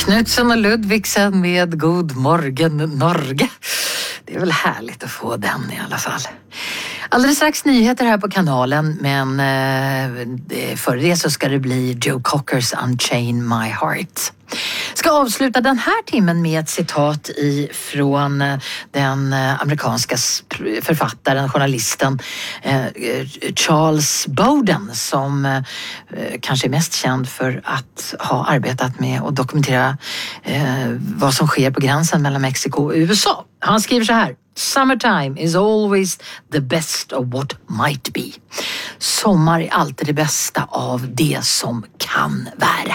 Knutsen och Ludvigsen med God morgon Norge. Det är väl härligt att få den i alla fall. Alldeles strax nyheter här på kanalen, men före det så ska det bli Joe Cockers Unchain My Heart. Ska avsluta den här timmen med ett citat från den amerikanska författaren, journalisten Charles Bowden, som kanske är mest känd för att ha arbetat med att dokumentera vad som sker på gränsen mellan Mexiko och USA. Han skriver så här: Summertime is always the best of what might be. Sommar är alltid det bästa av det som kan vara.